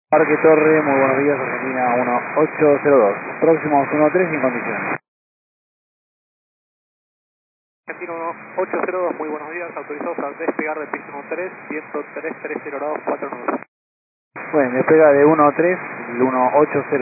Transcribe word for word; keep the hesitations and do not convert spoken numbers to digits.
Parque Torre, muy buenos días, Argentina uno ocho cero dos. Próximos uno tres sin condiciones. Argentina uno ocho cero dos, muy buenos días, autorizados a despegar de pista uno tres, viento tres tres cero grados cuatro nudos. Bueno, despega de uno tres, el uno ocho cero.